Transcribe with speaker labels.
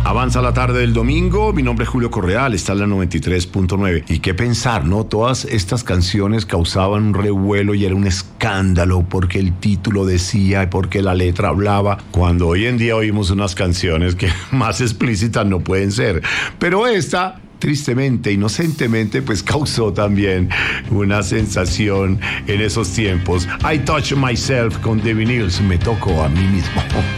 Speaker 1: Avanza la tarde del domingo, mi nombre es Julio Correal, está en la 93.9. Y qué pensar, ¿no? Todas estas canciones causaban un revuelo y era un escándalo porque el título decía y porque la letra hablaba, cuando hoy en día oímos unas canciones que más explícitas no pueden ser. Pero esta, tristemente, inocentemente, pues causó también una sensación en esos tiempos. I Touch Myself con The Vinyls, me toco a mí mismo.